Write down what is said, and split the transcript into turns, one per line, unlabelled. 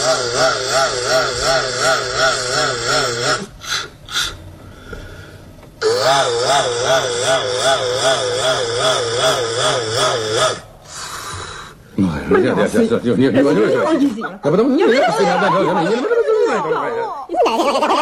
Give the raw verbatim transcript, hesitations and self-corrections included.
行行行行行，你你我就是，要不咱们你